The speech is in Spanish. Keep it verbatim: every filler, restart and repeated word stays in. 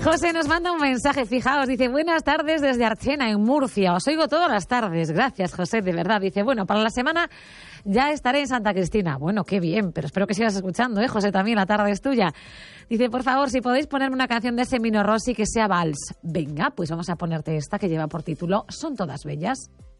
José nos manda un mensaje, fijaos, dice, buenas tardes desde Archena, en Murcia. Os oigo todas las tardes. Gracias, José, de verdad. Dice, bueno, para la semana ya estaré en Santa Cristina. Bueno, qué bien, pero espero que sigas escuchando, ¿eh, José? También la tarde es tuya. Dice, por favor, si podéis ponerme una canción de Semino Rossi que sea vals. Venga, pues vamos a ponerte esta que lleva por título Son todas bellas.